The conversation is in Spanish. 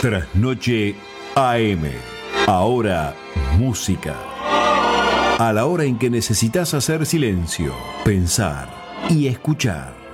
Trasnoche AM. Ahora música. A la hora en que necesitas hacer silencio, pensar y escuchar.